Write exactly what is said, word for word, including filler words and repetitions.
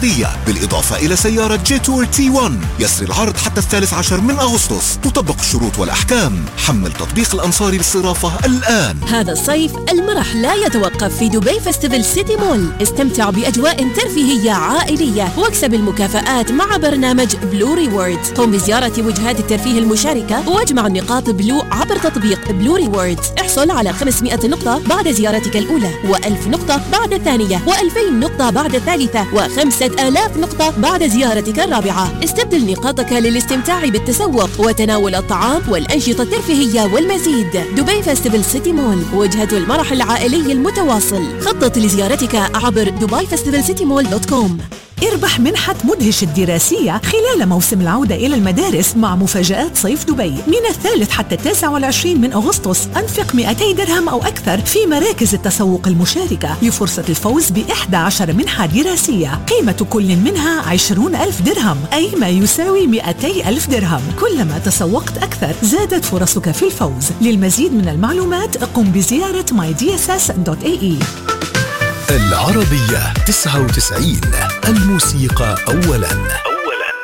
نقدية، بالإضافة إلى سيارة جي تور تي واحد. يسري العرض حتى الثالث عشر من أغسطس. تطبق الشروط والأحكام. حمل تطبيق الأنصاري للصرافة الآن. هذا الصيف المرح لا يتوقف في دبي فيستيفال سيتي مول. استمتع بأجواء ترفيهية عائلية واكسب المكافآت مع برنامج بلو ريوردز. قم بزيارة وجهات الترفيه المشاركة واجمع النقاط بلو عبر تطبيق بلو ريوردز. احصل على خمسمائة نقطة بعد زيارتك الأولى، وألف نقطة بعد الثانية، وألفين نقطة بعد الثالثة، وخمسة آلاف نقطة بعد زيارتك الرابعة. استبدل نقاطك للاستمتاع بالتسوق وتناول الطعام والأنشطة الترفيهية والمزيد. دبي فيستيفال سيتي مول، وجهة المرح العائلي المتواصل. خطط لزيارتك عبر دبي فيستيفال سيتي مول دوت كوم. اربح منحة مدهش الدراسية خلال موسم العودة إلى المدارس مع مفاجآت صيف دبي. من الثالث حتى التاسع والعشرين من أغسطس أنفق مئتي درهم أو أكثر في مراكز التسوق المشاركة لفرصة الفوز بإحدى عشر منحة دراسية قيمة كل منها عشرون ألف درهم، أي ما يساوي مئتي ألف درهم. كلما تسوقت أكثر زادت فرصك في الفوز. للمزيد من المعلومات قم بزيارة ماي دي إس إس دوت إيه إي. العربية تسعة وتسعين، الموسيقى أولاً.